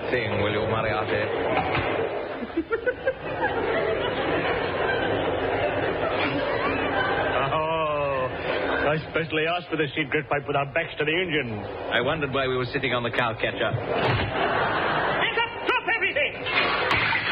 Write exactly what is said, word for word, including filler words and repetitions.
thing, will you, Moriarty? Oh, I specially asked for the secret pipe with our backs to the engine. I wondered why we were sitting on the cow catcher. Hands up! Drop everything!